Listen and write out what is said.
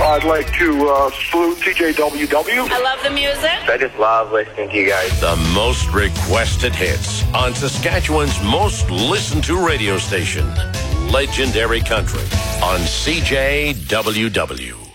I'd like to salute TJWW. I love the music. I just love listening to you guys. The most requested hits on Saskatchewan's most listened to radio station, Legendary Country, on CJWW.